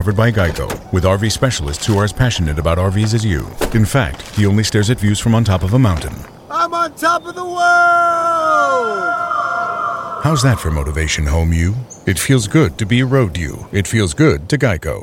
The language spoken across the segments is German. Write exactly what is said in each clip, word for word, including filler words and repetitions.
covered by Geico, with R V specialists who are as passionate about R Vs as you. In fact, he only stares at views from on top of a mountain. I'm on top of the world! How's that for motivation, home you? It feels good to be a road you. It feels good to Geico.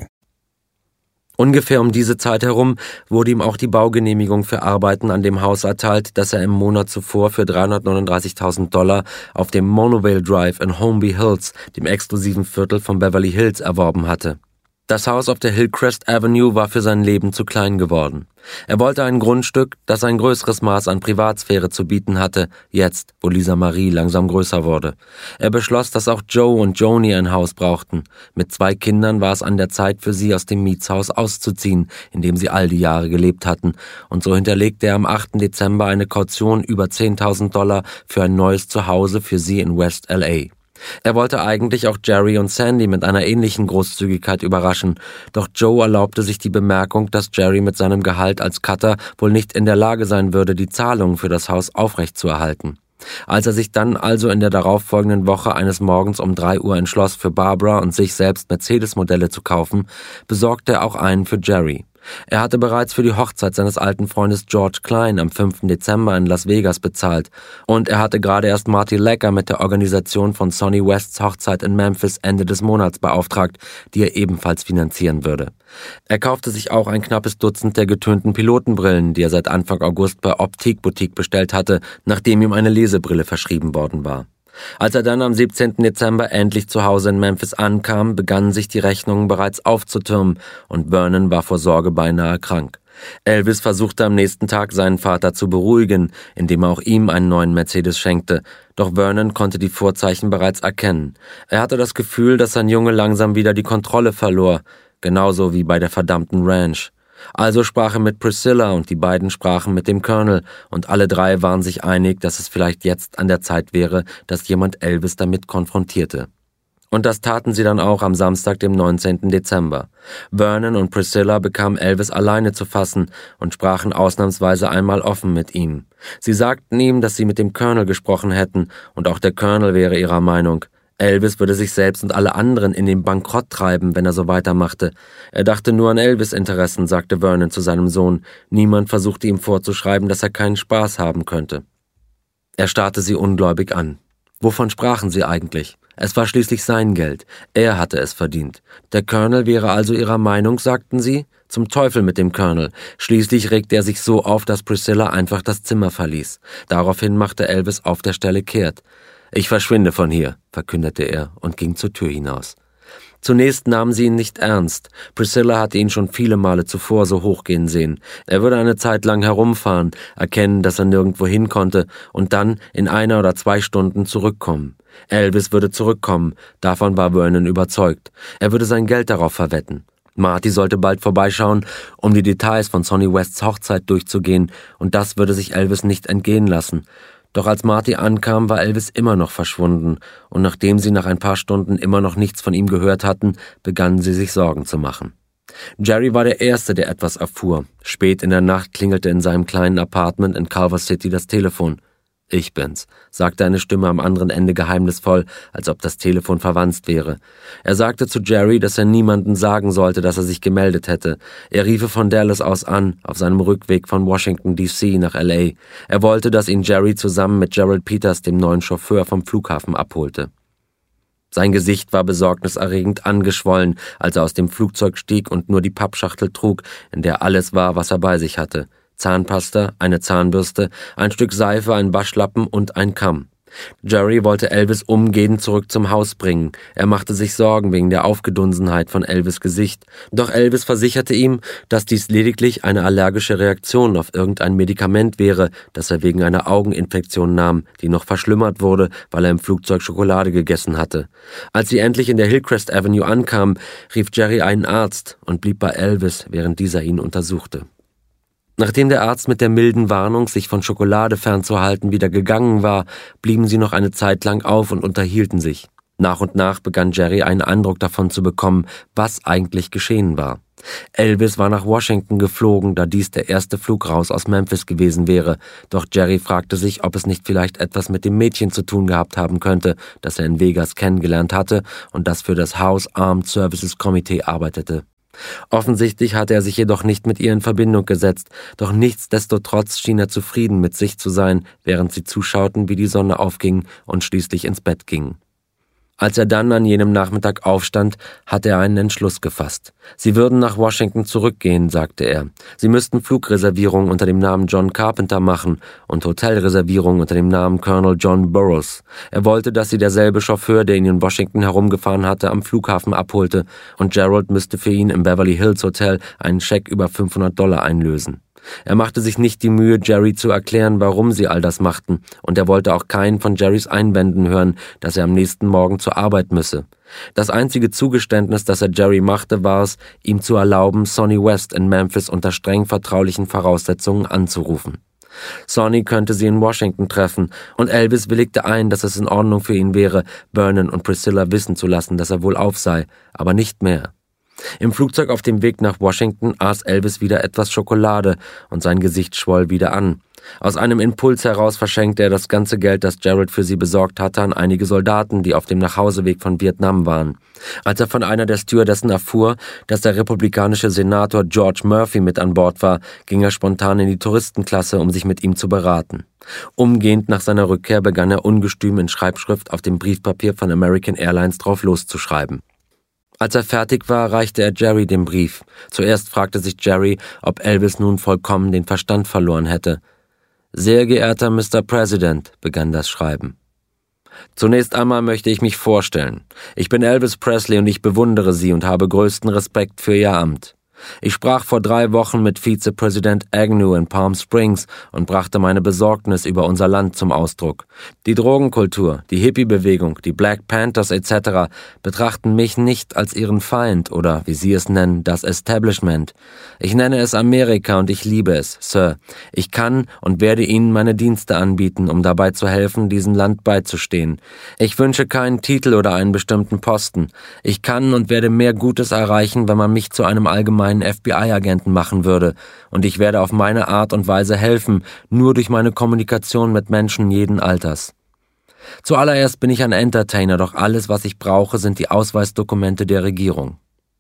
Ungefähr um diese Zeit herum wurde ihm auch die Baugenehmigung für Arbeiten an dem Haus erteilt, das er im Monat zuvor für dreihundertneununddreißigtausend Dollar auf dem Monovale Drive in Holmby Hills, dem exklusiven Viertel von Beverly Hills, erworben hatte. Das Haus auf der Hillcrest Avenue war für sein Leben zu klein geworden. Er wollte ein Grundstück, das ein größeres Maß an Privatsphäre zu bieten hatte, jetzt, wo Lisa Marie langsam größer wurde. Er beschloss, dass auch Joe und Joni ein Haus brauchten. Mit zwei Kindern war es an der Zeit für sie, aus dem Mietshaus auszuziehen, in dem sie all die Jahre gelebt hatten. Und so hinterlegte er am achten Dezember eine Kaution über zehntausend Dollar für ein neues Zuhause für sie in West L A. Er wollte eigentlich auch Jerry und Sandy mit einer ähnlichen Großzügigkeit überraschen, doch Joe erlaubte sich die Bemerkung, dass Jerry mit seinem Gehalt als Cutter wohl nicht in der Lage sein würde, die Zahlungen für das Haus aufrechtzuerhalten. Als er sich dann also in der darauffolgenden Woche eines Morgens um drei Uhr entschloss, für Barbara und sich selbst Mercedes-Modelle zu kaufen, besorgte er auch einen für Jerry. Er hatte bereits für die Hochzeit seines alten Freundes George Klein am fünften Dezember in Las Vegas bezahlt und er hatte gerade erst Marty Lecker mit der Organisation von Sonny Wests Hochzeit in Memphis Ende des Monats beauftragt, die er ebenfalls finanzieren würde. Er kaufte sich auch ein knappes Dutzend der getönten Pilotenbrillen, die er seit Anfang August bei Optique Boutique bestellt hatte, nachdem ihm eine Lesebrille verschrieben worden war. Als er dann am siebzehnten Dezember endlich zu Hause in Memphis ankam, begannen sich die Rechnungen bereits aufzutürmen und Vernon war vor Sorge beinahe krank. Elvis versuchte am nächsten Tag seinen Vater zu beruhigen, indem er auch ihm einen neuen Mercedes schenkte, doch Vernon konnte die Vorzeichen bereits erkennen. Er hatte das Gefühl, dass sein Junge langsam wieder die Kontrolle verlor, genauso wie bei der verdammten Ranch. Also sprach er mit Priscilla und die beiden sprachen mit dem Colonel und alle drei waren sich einig, dass es vielleicht jetzt an der Zeit wäre, dass jemand Elvis damit konfrontierte. Und das taten sie dann auch am Samstag, dem neunzehnten Dezember. Vernon und Priscilla bekamen Elvis alleine zu fassen und sprachen ausnahmsweise einmal offen mit ihm. Sie sagten ihm, dass sie mit dem Colonel gesprochen hätten und auch der Colonel wäre ihrer Meinung. Elvis würde sich selbst und alle anderen in den Bankrott treiben, wenn er so weitermachte. Er dachte nur an Elvis' Interessen, sagte Vernon zu seinem Sohn. Niemand versuchte ihm vorzuschreiben, dass er keinen Spaß haben könnte. Er starrte sie ungläubig an. Wovon sprachen sie eigentlich? Es war schließlich sein Geld. Er hatte es verdient. Der Colonel wäre also ihrer Meinung, sagten sie? Zum Teufel mit dem Colonel. Schließlich regte er sich so auf, dass Priscilla einfach das Zimmer verließ. Daraufhin machte Elvis auf der Stelle kehrt. »Ich verschwinde von hier«, verkündete er und ging zur Tür hinaus. Zunächst nahmen sie ihn nicht ernst. Priscilla hatte ihn schon viele Male zuvor so hochgehen sehen. Er würde eine Zeit lang herumfahren, erkennen, dass er nirgendwo hin konnte und dann in einer oder zwei Stunden zurückkommen. Elvis würde zurückkommen, davon war Vernon überzeugt. Er würde sein Geld darauf verwetten. Marty sollte bald vorbeischauen, um die Details von Sonny Wests Hochzeit durchzugehen, und das würde sich Elvis nicht entgehen lassen. Doch als Marty ankam, war Elvis immer noch verschwunden, und nachdem sie nach ein paar Stunden immer noch nichts von ihm gehört hatten, begannen sie sich Sorgen zu machen. Jerry war der Erste, der etwas erfuhr. Spät in der Nacht klingelte in seinem kleinen Apartment in Culver City das Telefon. »Ich bin's«, sagte eine Stimme am anderen Ende geheimnisvoll, als ob das Telefon verwanzt wäre. Er sagte zu Jerry, dass er niemandem sagen sollte, dass er sich gemeldet hätte. Er riefe von Dallas aus an, auf seinem Rückweg von Washington D C nach L A. Er wollte, dass ihn Jerry zusammen mit Gerald Peters, dem neuen Chauffeur, vom Flughafen abholte. Sein Gesicht war besorgniserregend angeschwollen, als er aus dem Flugzeug stieg und nur die Pappschachtel trug, in der alles war, was er bei sich hatte. Zahnpasta, eine Zahnbürste, ein Stück Seife, ein Waschlappen und ein Kamm. Jerry wollte Elvis umgehend zurück zum Haus bringen. Er machte sich Sorgen wegen der Aufgedunsenheit von Elvis' Gesicht. Doch Elvis versicherte ihm, dass dies lediglich eine allergische Reaktion auf irgendein Medikament wäre, das er wegen einer Augeninfektion nahm, die noch verschlimmert wurde, weil er im Flugzeug Schokolade gegessen hatte. Als sie endlich in der Hillcrest Avenue ankamen, rief Jerry einen Arzt und blieb bei Elvis, während dieser ihn untersuchte. Nachdem der Arzt mit der milden Warnung, sich von Schokolade fernzuhalten, wieder gegangen war, blieben sie noch eine Zeit lang auf und unterhielten sich. Nach und nach begann Jerry einen Eindruck davon zu bekommen, was eigentlich geschehen war. Elvis war nach Washington geflogen, da dies der erste Flug raus aus Memphis gewesen wäre, doch Jerry fragte sich, ob es nicht vielleicht etwas mit dem Mädchen zu tun gehabt haben könnte, das er in Vegas kennengelernt hatte und das für das House Armed Services Committee arbeitete. Offensichtlich hatte er sich jedoch nicht mit ihr in Verbindung gesetzt, doch nichtsdestotrotz schien er zufrieden mit sich zu sein, während sie zuschauten, wie die Sonne aufging und schließlich ins Bett gingen. Als er dann an jenem Nachmittag aufstand, hatte er einen Entschluss gefasst. Sie würden nach Washington zurückgehen, sagte er. Sie müssten Flugreservierungen unter dem Namen John Carpenter machen und Hotelreservierungen unter dem Namen Colonel John Burroughs. Er wollte, dass sie derselbe Chauffeur, der ihn in Washington herumgefahren hatte, am Flughafen abholte, und Gerald müsste für ihn im Beverly Hills Hotel einen Scheck über fünfhundert Dollar einlösen. Er machte sich nicht die Mühe, Jerry zu erklären, warum sie all das machten, und er wollte auch keinen von Jerrys Einwänden hören, dass er am nächsten Morgen zur Arbeit müsse. Das einzige Zugeständnis, das er Jerry machte, war es, ihm zu erlauben, Sonny West in Memphis unter streng vertraulichen Voraussetzungen anzurufen. Sonny könnte sie in Washington treffen, und Elvis willigte ein, dass es in Ordnung für ihn wäre, Vernon und Priscilla wissen zu lassen, dass er wohlauf sei, aber nicht mehr. Im Flugzeug auf dem Weg nach Washington aß Elvis wieder etwas Schokolade und sein Gesicht schwoll wieder an. Aus einem Impuls heraus verschenkte er das ganze Geld, das Gerald für sie besorgt hatte, an einige Soldaten, die auf dem Nachhauseweg von Vietnam waren. Als er von einer der Stewardessen erfuhr, dass der republikanische Senator George Murphy mit an Bord war, ging er spontan in die Touristenklasse, um sich mit ihm zu beraten. Umgehend nach seiner Rückkehr begann er ungestüm in Schreibschrift auf dem Briefpapier von American Airlines drauf loszuschreiben. Als er fertig war, reichte er Jerry den Brief. Zuerst fragte sich Jerry, ob Elvis nun vollkommen den Verstand verloren hätte. »Sehr geehrter Mister President«, begann das Schreiben. »Zunächst einmal möchte ich mich vorstellen. Ich bin Elvis Presley und ich bewundere Sie und habe größten Respekt für Ihr Amt. Ich sprach vor drei Wochen mit Vizepräsident Agnew in Palm Springs und brachte meine Besorgnis über unser Land zum Ausdruck. Die Drogenkultur, die Hippie-Bewegung, die Black Panthers et cetera betrachten mich nicht als ihren Feind oder, wie Sie es nennen, das Establishment. Ich nenne es Amerika und ich liebe es, Sir. Ich kann und werde Ihnen meine Dienste anbieten, um dabei zu helfen, diesem Land beizustehen. Ich wünsche keinen Titel oder einen bestimmten Posten. Ich kann und werde mehr Gutes erreichen, wenn man mich zu einem allgemeinen F B I-Agenten machen würde, und ich werde auf meine Art und Weise helfen, nur durch meine Kommunikation mit Menschen jeden Alters. Zuallererst bin ich ein Entertainer, doch alles, was ich brauche, sind die Ausweisdokumente der Regierung.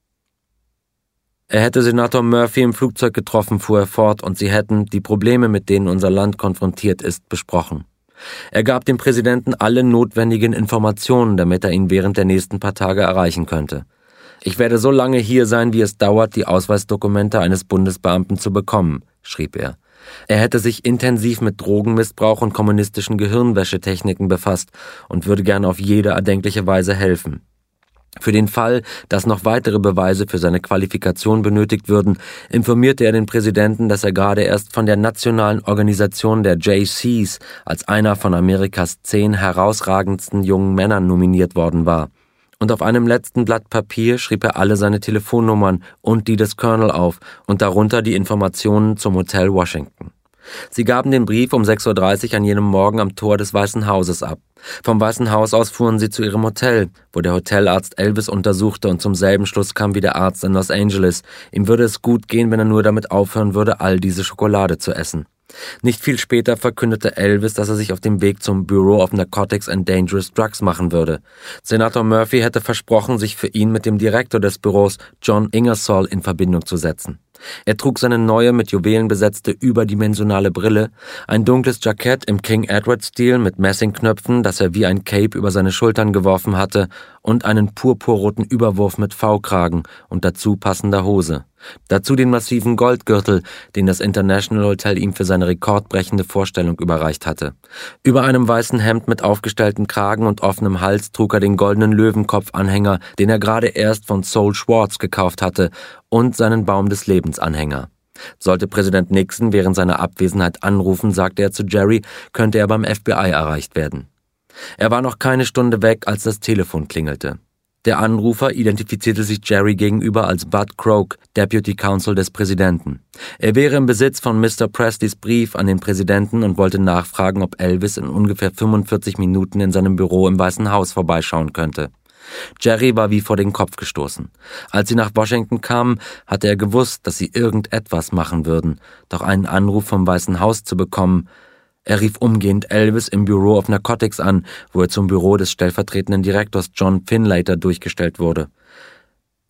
Er hätte Senator Murphy im Flugzeug getroffen, fuhr er fort, und sie hätten die Probleme, mit denen unser Land konfrontiert ist, besprochen. Er gab dem Präsidenten alle notwendigen Informationen, damit er ihn während der nächsten paar Tage erreichen könnte. Ich werde so lange hier sein, wie es dauert, die Ausweisdokumente eines Bundesbeamten zu bekommen, schrieb er. Er hätte sich intensiv mit Drogenmissbrauch und kommunistischen Gehirnwäschetechniken befasst und würde gern auf jede erdenkliche Weise helfen. Für den Fall, dass noch weitere Beweise für seine Qualifikation benötigt würden, informierte er den Präsidenten, dass er gerade erst von der nationalen Organisation der J Cs als einer von Amerikas zehn herausragendsten jungen Männern nominiert worden war. Und auf einem letzten Blatt Papier schrieb er alle seine Telefonnummern und die des Colonel auf und darunter die Informationen zum Hotel Washington. Sie gaben den Brief um sechs Uhr dreißig an jenem Morgen am Tor des Weißen Hauses ab. Vom Weißen Haus aus fuhren sie zu ihrem Hotel, wo der Hotelarzt Elvis untersuchte und zum selben Schluss kam wie der Arzt in Los Angeles. Ihm würde es gut gehen, wenn er nur damit aufhören würde, all diese Schokolade zu essen. Nicht viel später verkündete Elvis, dass er sich auf dem Weg zum Bureau of Narcotics and Dangerous Drugs machen würde. Senator Murphy hätte versprochen, sich für ihn mit dem Direktor des Büros, John Ingersoll, in Verbindung zu setzen. Er trug seine neue, mit Juwelen besetzte, überdimensionale Brille, ein dunkles Jackett im King Edward-Stil mit Messingknöpfen, das er wie ein Cape über seine Schultern geworfen hatte, und einen purpurroten Überwurf mit V-Kragen und dazu passender Hose. Dazu den massiven Goldgürtel, den das International Hotel ihm für seine rekordbrechende Vorstellung überreicht hatte. Über einem weißen Hemd mit aufgestelltem Kragen und offenem Hals trug er den goldenen Löwenkopfanhänger, den er gerade erst von Sol Schwartz gekauft hatte, und seinen Baum des Lebensanhänger. Sollte Präsident Nixon während seiner Abwesenheit anrufen, sagte er zu Jerry, könnte er beim F B I erreicht werden. Er war noch keine Stunde weg, als das Telefon klingelte. Der Anrufer identifizierte sich Jerry gegenüber als Bud Croak, Deputy Counsel des Präsidenten. Er wäre im Besitz von Mister Presleys Brief an den Präsidenten und wollte nachfragen, ob Elvis in ungefähr fünfundvierzig Minuten in seinem Büro im Weißen Haus vorbeischauen könnte. Jerry war wie vor den Kopf gestoßen. Als sie nach Washington kamen, hatte er gewusst, dass sie irgendetwas machen würden, doch einen Anruf vom Weißen Haus zu bekommen. Er rief umgehend Elvis im Bureau of Narcotics an, wo er zum Büro des stellvertretenden Direktors John Finlater durchgestellt wurde.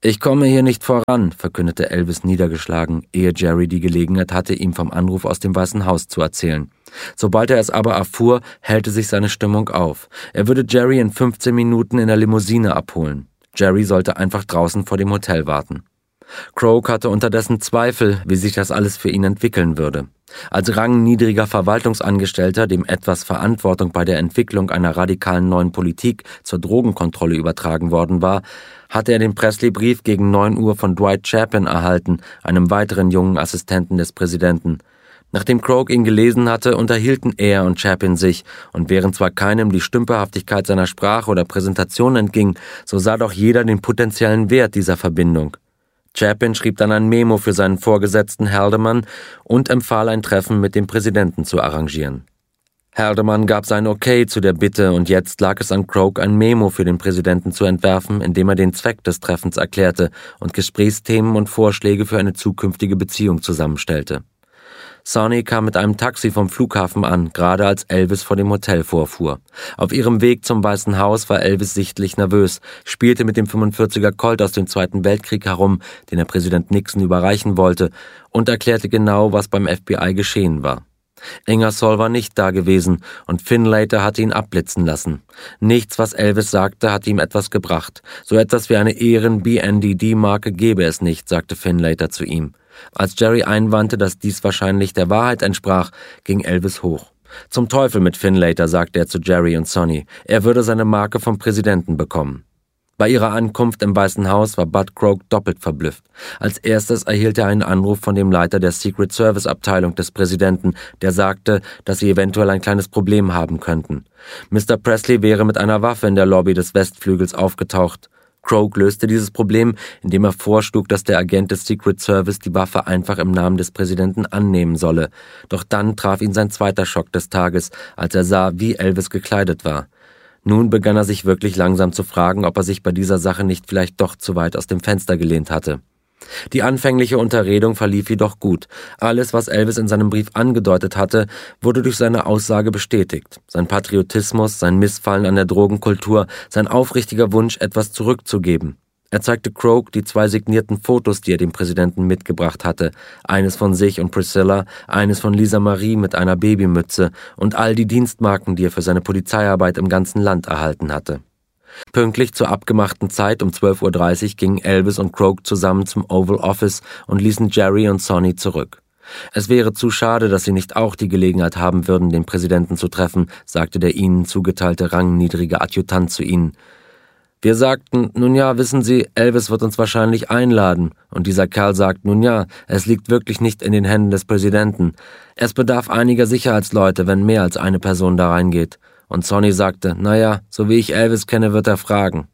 »Ich komme hier nicht voran«, verkündete Elvis niedergeschlagen, ehe Jerry die Gelegenheit hatte, ihm vom Anruf aus dem Weißen Haus zu erzählen. Sobald er es aber erfuhr, hellte sich seine Stimmung auf. Er würde Jerry in fünfzehn Minuten in der Limousine abholen. Jerry sollte einfach draußen vor dem Hotel warten. Croak hatte unterdessen Zweifel, wie sich das alles für ihn entwickeln würde. Als rangniedriger Verwaltungsangestellter, dem etwas Verantwortung bei der Entwicklung einer radikalen neuen Politik zur Drogenkontrolle übertragen worden war, hatte er den Presley-Brief gegen neun Uhr von Dwight Chapin erhalten, einem weiteren jungen Assistenten des Präsidenten. Nachdem Croak ihn gelesen hatte, unterhielten er und Chapin sich, und während zwar keinem die Stümperhaftigkeit seiner Sprache oder Präsentation entging, so sah doch jeder den potenziellen Wert dieser Verbindung. Chapin schrieb dann ein Memo für seinen Vorgesetzten Haldeman und empfahl ein Treffen mit dem Präsidenten zu arrangieren. Haldeman gab sein Okay zu der Bitte und jetzt lag es an Croak, ein Memo für den Präsidenten zu entwerfen, in dem er den Zweck des Treffens erklärte und Gesprächsthemen und Vorschläge für eine zukünftige Beziehung zusammenstellte. Sonny kam mit einem Taxi vom Flughafen an, gerade als Elvis vor dem Hotel vorfuhr. Auf ihrem Weg zum Weißen Haus war Elvis sichtlich nervös, spielte mit dem fünfundvierziger Colt aus dem Zweiten Weltkrieg herum, den er Präsident Nixon überreichen wollte, und erklärte genau, was beim F B I geschehen war. Ingersoll war nicht da gewesen und Finlayter hatte ihn abblitzen lassen. Nichts, was Elvis sagte, hatte ihm etwas gebracht. So etwas wie eine Ehren-B N D D-Marke gäbe es nicht, sagte Finlayter zu ihm. Als Jerry einwandte, dass dies wahrscheinlich der Wahrheit entsprach, ging Elvis hoch. Zum Teufel mit Finlayter, sagte er zu Jerry und Sonny. Er würde seine Marke vom Präsidenten bekommen. Bei ihrer Ankunft im Weißen Haus war Bud Croak doppelt verblüfft. Als erstes erhielt er einen Anruf von dem Leiter der Secret Service Abteilung des Präsidenten, der sagte, dass sie eventuell ein kleines Problem haben könnten. Mister Presley wäre mit einer Waffe in der Lobby des Westflügels aufgetaucht. Croak löste dieses Problem, indem er vorschlug, dass der Agent des Secret Service die Waffe einfach im Namen des Präsidenten annehmen solle. Doch dann traf ihn sein zweiter Schock des Tages, als er sah, wie Elvis gekleidet war. Nun begann er sich wirklich langsam zu fragen, ob er sich bei dieser Sache nicht vielleicht doch zu weit aus dem Fenster gelehnt hatte. Die anfängliche Unterredung verlief jedoch gut. Alles, was Elvis in seinem Brief angedeutet hatte, wurde durch seine Aussage bestätigt. Sein Patriotismus, sein Missfallen an der Drogenkultur, sein aufrichtiger Wunsch, etwas zurückzugeben. Er zeigte Croak die zwei signierten Fotos, die er dem Präsidenten mitgebracht hatte. Eines von sich und Priscilla, eines von Lisa Marie mit einer Babymütze und all die Dienstmarken, die er für seine Polizeiarbeit im ganzen Land erhalten hatte. Pünktlich zur abgemachten Zeit um zwölf Uhr dreißig gingen Elvis und Croak zusammen zum Oval Office und ließen Jerry und Sonny zurück. Es wäre zu schade, dass sie nicht auch die Gelegenheit haben würden, den Präsidenten zu treffen, sagte der ihnen zugeteilte rangniedrige Adjutant zu ihnen. Wir sagten, nun ja, wissen Sie, Elvis wird uns wahrscheinlich einladen. Und dieser Kerl sagt, nun ja, es liegt wirklich nicht in den Händen des Präsidenten. Es bedarf einiger Sicherheitsleute, wenn mehr als eine Person da reingeht. Und Sonny sagte, naja, so wie ich Elvis kenne, wird er fragen.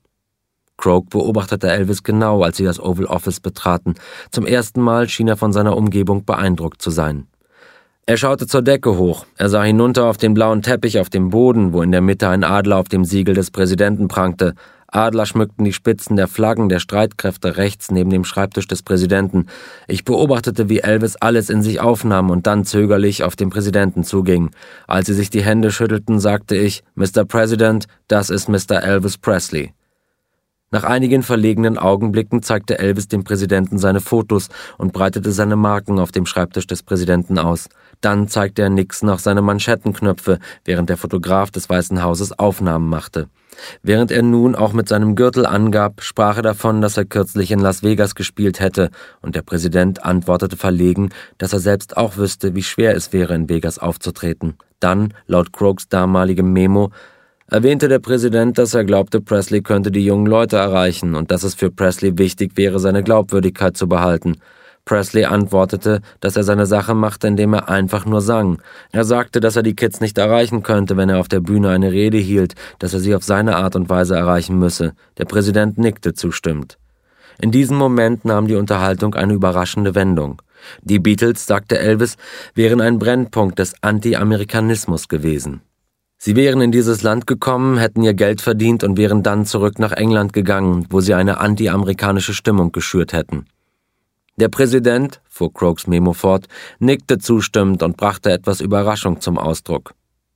Croak beobachtete Elvis genau, als sie das Oval Office betraten. Zum ersten Mal schien er von seiner Umgebung beeindruckt zu sein. Er schaute zur Decke hoch. Er sah hinunter auf den blauen Teppich auf dem Boden, wo in der Mitte ein Adler auf dem Siegel des Präsidenten prangte. Adler schmückten die Spitzen der Flaggen der Streitkräfte rechts neben dem Schreibtisch des Präsidenten. Ich beobachtete, wie Elvis alles in sich aufnahm und dann zögerlich auf den Präsidenten zuging. Als sie sich die Hände schüttelten, sagte ich, Mister President, das ist Mister Elvis Presley. Nach einigen verlegenen Augenblicken zeigte Elvis dem Präsidenten seine Fotos und breitete seine Marken auf dem Schreibtisch des Präsidenten aus. Dann zeigte er Nixon auch seine Manschettenknöpfe, während der Fotograf des Weißen Hauses Aufnahmen machte. Während er nun auch mit seinem Gürtel angab, sprach er davon, dass er kürzlich in Las Vegas gespielt hätte, und der Präsident antwortete verlegen, dass er selbst auch wüsste, wie schwer es wäre, in Vegas aufzutreten. Dann, laut Croaks damaligem Memo, erwähnte der Präsident, dass er glaubte, Presley könnte die jungen Leute erreichen und dass es für Presley wichtig wäre, seine Glaubwürdigkeit zu behalten. Presley antwortete, dass er seine Sache machte, indem er einfach nur sang. Er sagte, dass er die Kids nicht erreichen könnte, wenn er auf der Bühne eine Rede hielt, dass er sie auf seine Art und Weise erreichen müsse. Der Präsident nickte zustimmend. In diesem Moment nahm die Unterhaltung eine überraschende Wendung. Die Beatles, sagte Elvis, wären ein Brennpunkt des Anti-Amerikanismus gewesen. Sie wären in dieses Land gekommen, hätten ihr Geld verdient und wären dann zurück nach England gegangen, wo sie eine anti-amerikanische Stimmung geschürt hätten. Der Präsident, fuhr Croaks Memo fort, nickte zustimmend und brachte etwas Überraschung zum Ausdruck.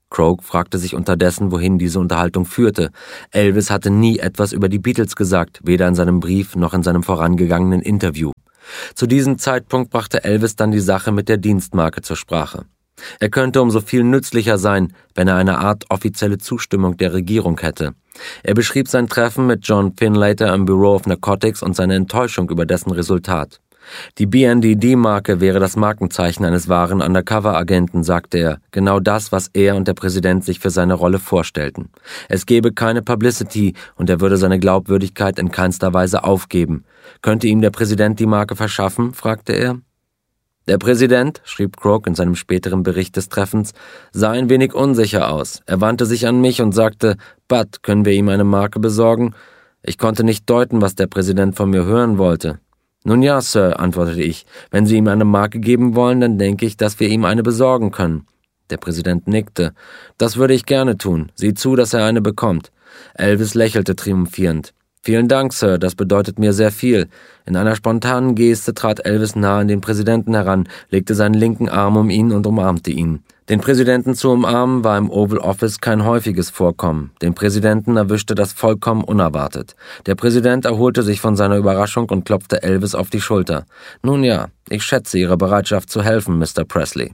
Croak fragte sich unterdessen, wohin diese Unterhaltung führte. Elvis hatte nie etwas über die Beatles gesagt, weder in seinem Brief noch in seinem vorangegangenen Interview. Zu diesem Zeitpunkt brachte Elvis dann die Sache mit der Dienstmarke zur Sprache. Er könnte umso viel nützlicher sein, wenn er eine Art offizielle Zustimmung der Regierung hätte. Er beschrieb sein Treffen mit John Finlater im Bureau of Narcotics und seine Enttäuschung über dessen Resultat. Die B N D D-Marke wäre das Markenzeichen eines wahren Undercover-Agenten, sagte er, genau das, was er und der Präsident sich für seine Rolle vorstellten. Es gäbe keine Publicity und er würde seine Glaubwürdigkeit in keinster Weise aufgeben. Könnte ihm der Präsident die Marke verschaffen, fragte er. Der Präsident, schrieb Croak in seinem späteren Bericht des Treffens, sah ein wenig unsicher aus. Er wandte sich an mich und sagte, Bud, können wir ihm eine Marke besorgen? Ich konnte nicht deuten, was der Präsident von mir hören wollte. Nun ja, Sir, antwortete ich, wenn Sie ihm eine Marke geben wollen, dann denke ich, dass wir ihm eine besorgen können. Der Präsident nickte. Das würde ich gerne tun. Sieh zu, dass er eine bekommt. Elvis lächelte triumphierend. Vielen Dank, Sir, das bedeutet mir sehr viel. In einer spontanen Geste trat Elvis nahe an den Präsidenten heran, legte seinen linken Arm um ihn und umarmte ihn. Den Präsidenten zu umarmen war im Oval Office kein häufiges Vorkommen. Den Präsidenten erwischte das vollkommen unerwartet. Der Präsident erholte sich von seiner Überraschung und klopfte Elvis auf die Schulter. Nun ja, ich schätze Ihre Bereitschaft zu helfen, Mister Presley.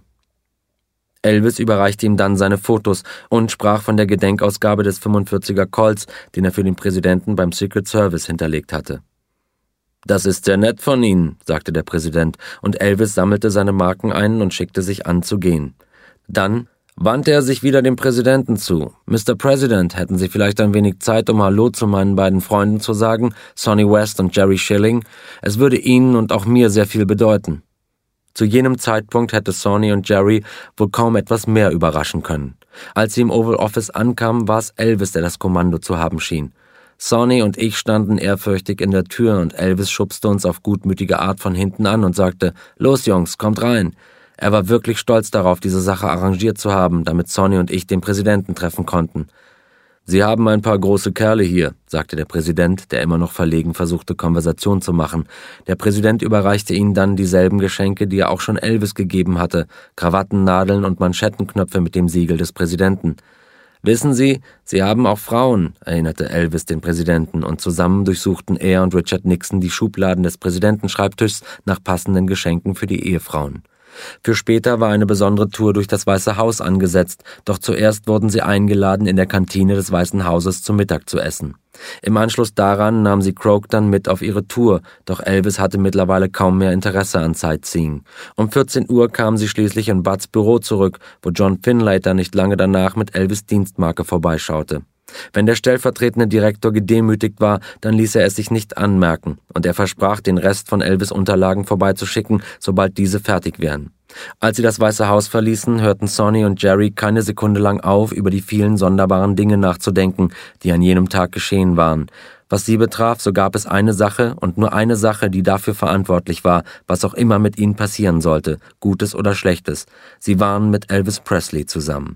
Elvis überreichte ihm dann seine Fotos und sprach von der Gedenkausgabe des fünfundvierziger Colts, den er für den Präsidenten beim Secret Service hinterlegt hatte. »Das ist sehr nett von Ihnen«, sagte der Präsident, und Elvis sammelte seine Marken ein und schickte sich an zu gehen. Dann wandte er sich wieder dem Präsidenten zu. »Mister President, hätten Sie vielleicht ein wenig Zeit, um Hallo zu meinen beiden Freunden zu sagen, Sonny West und Jerry Schilling? Es würde Ihnen und auch mir sehr viel bedeuten.« Zu jenem Zeitpunkt hätte Sonny und Jerry wohl kaum etwas mehr überraschen können. Als sie im Oval Office ankamen, war es Elvis, der das Kommando zu haben schien. Sonny und ich standen ehrfürchtig in der Tür und Elvis schubste uns auf gutmütige Art von hinten an und sagte, »Los, Jungs, kommt rein.« Er war wirklich stolz darauf, diese Sache arrangiert zu haben, damit Sonny und ich den Präsidenten treffen konnten. »Sie haben ein paar große Kerle hier«, sagte der Präsident, der immer noch verlegen versuchte, Konversation zu machen. Der Präsident überreichte ihnen dann dieselben Geschenke, die er auch schon Elvis gegeben hatte, Krawatten, Nadeln und Manschettenknöpfe mit dem Siegel des Präsidenten. »Wissen Sie, Sie haben auch Frauen«, erinnerte Elvis den Präsidenten, und zusammen durchsuchten er und Richard Nixon die Schubladen des Präsidentenschreibtischs nach passenden Geschenken für die Ehefrauen. Für später war eine besondere Tour durch das Weiße Haus angesetzt, doch zuerst wurden sie eingeladen, in der Kantine des Weißen Hauses zu Mittag zu essen. Im Anschluss daran nahm sie Croak dann mit auf ihre Tour, doch Elvis hatte mittlerweile kaum mehr Interesse an Sightseeing. Um vierzehn Uhr kamen sie schließlich in Buds Büro zurück, wo John Finlater nicht lange danach mit Elvis' Dienstmarke vorbeischaute. Wenn der stellvertretende Direktor gedemütigt war, dann ließ er es sich nicht anmerken, und er versprach, den Rest von Elvis' Unterlagen vorbeizuschicken, sobald diese fertig wären. Als sie das Weiße Haus verließen, hörten Sonny und Jerry keine Sekunde lang auf, über die vielen sonderbaren Dinge nachzudenken, die an jenem Tag geschehen waren. Was sie betraf, so gab es eine Sache und nur eine Sache, die dafür verantwortlich war, was auch immer mit ihnen passieren sollte, Gutes oder Schlechtes. Sie waren mit Elvis Presley zusammen.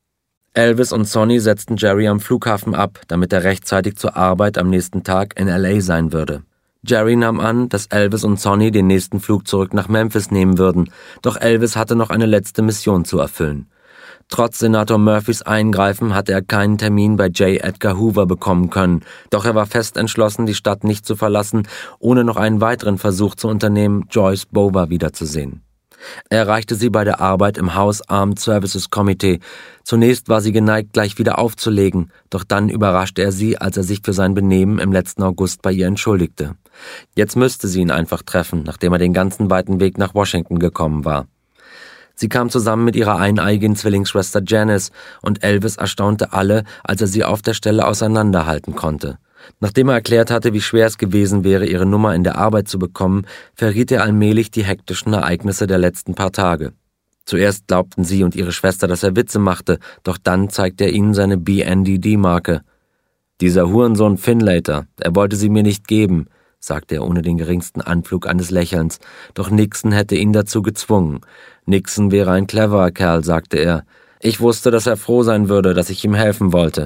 Elvis und Sonny setzten Jerry am Flughafen ab, damit er rechtzeitig zur Arbeit am nächsten Tag in L A sein würde. Jerry nahm an, dass Elvis und Sonny den nächsten Flug zurück nach Memphis nehmen würden, doch Elvis hatte noch eine letzte Mission zu erfüllen. Trotz Senator Murphys Eingreifen hatte er keinen Termin bei J. Edgar Hoover bekommen können, doch er war fest entschlossen, die Stadt nicht zu verlassen, ohne noch einen weiteren Versuch zu unternehmen, Joyce Bower wiederzusehen. Er erreichte sie bei der Arbeit im House Armed Services Committee. Zunächst war sie geneigt, gleich wieder aufzulegen, doch dann überraschte er sie, als er sich für sein Benehmen im letzten August bei ihr entschuldigte. Jetzt müsste sie ihn einfach treffen, nachdem er den ganzen weiten Weg nach Washington gekommen war. Sie kam zusammen mit ihrer eineiigen Zwillingsschwester Janice, und Elvis erstaunte alle, als er sie auf der Stelle auseinanderhalten konnte. Nachdem er erklärt hatte, wie schwer es gewesen wäre, ihre Nummer in der Arbeit zu bekommen, verriet er allmählich die hektischen Ereignisse der letzten paar Tage. Zuerst glaubten sie und ihre Schwester, dass er Witze machte, doch dann zeigte er ihnen seine B N D D-Marke. »Dieser Hurensohn Finlater, er wollte sie mir nicht geben«, sagte er ohne den geringsten Anflug eines Lächelns, doch Nixon hätte ihn dazu gezwungen. Nixon wäre ein cleverer Kerl, sagte er. Ich wusste, dass er froh sein würde, dass ich ihm helfen wollte.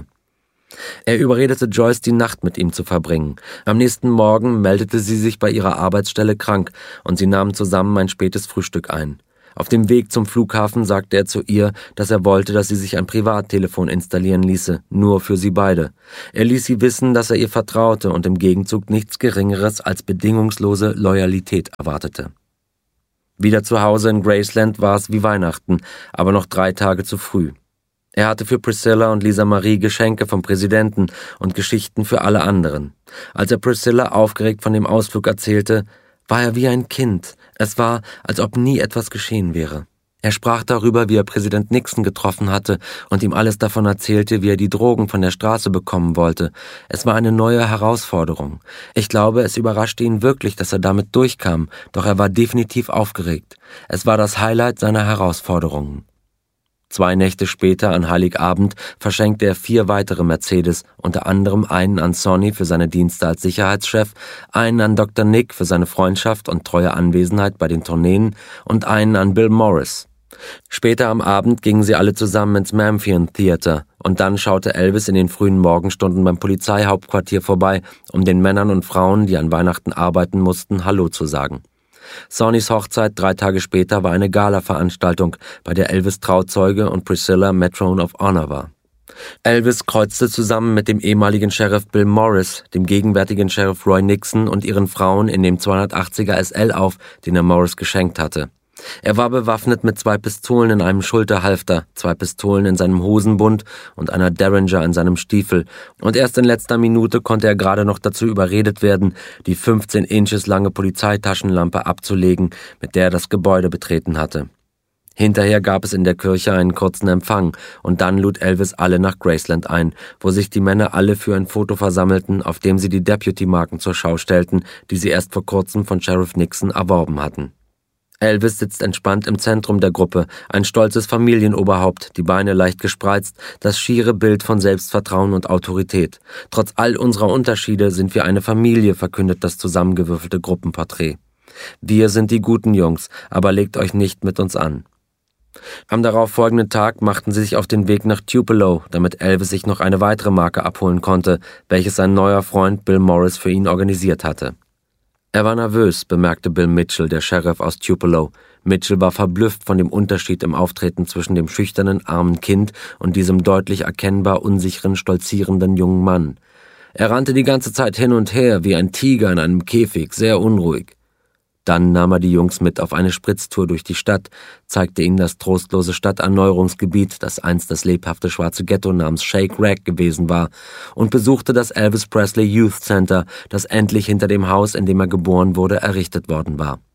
Er überredete Joyce, die Nacht mit ihm zu verbringen. Am nächsten Morgen meldete sie sich bei ihrer Arbeitsstelle krank und sie nahmen zusammen ein spätes Frühstück ein. Auf dem Weg zum Flughafen sagte er zu ihr, dass er wollte, dass sie sich ein Privattelefon installieren ließe, nur für sie beide. Er ließ sie wissen, dass er ihr vertraute und im Gegenzug nichts Geringeres als bedingungslose Loyalität erwartete. Wieder zu Hause in Graceland war es wie Weihnachten, aber noch drei Tage zu früh. Er hatte für Priscilla und Lisa Marie Geschenke vom Präsidenten und Geschichten für alle anderen. Als er Priscilla aufgeregt von dem Ausflug erzählte, war er wie ein Kind. Es war, als ob nie etwas geschehen wäre. Er sprach darüber, wie er Präsident Nixon getroffen hatte und ihm alles davon erzählte, wie er die Drogen von der Straße bekommen wollte. Es war eine neue Herausforderung. Ich glaube, es überraschte ihn wirklich, dass er damit durchkam, doch er war definitiv aufgeregt. Es war das Highlight seiner Herausforderungen. Zwei Nächte später, an Heiligabend, verschenkte er vier weitere Mercedes, unter anderem einen an Sonny für seine Dienste als Sicherheitschef, einen an Doktor Nick für seine Freundschaft und treue Anwesenheit bei den Tourneen und einen an Bill Morris. Später am Abend gingen sie alle zusammen ins Memphian Theater und dann schaute Elvis in den frühen Morgenstunden beim Polizeihauptquartier vorbei, um den Männern und Frauen, die an Weihnachten arbeiten mussten, Hallo zu sagen. Sonnys Hochzeit drei Tage später war eine Gala-Veranstaltung, bei der Elvis Trauzeuge und Priscilla Matron of Honor war. Elvis kreuzte zusammen mit dem ehemaligen Sheriff Bill Morris, dem gegenwärtigen Sheriff Roy Nixon und ihren Frauen in dem zweihundertachtziger S L auf, den er Morris geschenkt hatte. Er war bewaffnet mit zwei Pistolen in einem Schulterhalfter, zwei Pistolen in seinem Hosenbund und einer Derringer in seinem Stiefel, und erst in letzter Minute konnte er gerade noch dazu überredet werden, die fünfzehn Inches lange Polizeitaschenlampe abzulegen, mit der er das Gebäude betreten hatte. Hinterher gab es in der Kirche einen kurzen Empfang und dann lud Elvis alle nach Graceland ein, wo sich die Männer alle für ein Foto versammelten, auf dem sie die Deputy-Marken zur Schau stellten, die sie erst vor kurzem von Sheriff Nixon erworben hatten. Elvis sitzt entspannt im Zentrum der Gruppe, ein stolzes Familienoberhaupt, die Beine leicht gespreizt, das schiere Bild von Selbstvertrauen und Autorität. Trotz all unserer Unterschiede sind wir eine Familie, verkündet das zusammengewürfelte Gruppenporträt. Wir sind die guten Jungs, aber legt euch nicht mit uns an. Am darauffolgenden Tag machten sie sich auf den Weg nach Tupelo, damit Elvis sich noch eine weitere Marke abholen konnte, welches sein neuer Freund Bill Morris für ihn organisiert hatte. Er war nervös, bemerkte Bill Mitchell, der Sheriff aus Tupelo. Mitchell war verblüfft von dem Unterschied im Auftreten zwischen dem schüchternen, armen Kind und diesem deutlich erkennbar unsicheren, stolzierenden jungen Mann. Er rannte die ganze Zeit hin und her, wie ein Tiger in einem Käfig, sehr unruhig. Dann nahm er die Jungs mit auf eine Spritztour durch die Stadt, zeigte ihnen das trostlose Stadterneuerungsgebiet, das einst das lebhafte schwarze Ghetto namens Shake Rack gewesen war, und besuchte das Elvis Presley Youth Center, das endlich hinter dem Haus, in dem er geboren wurde, errichtet worden war.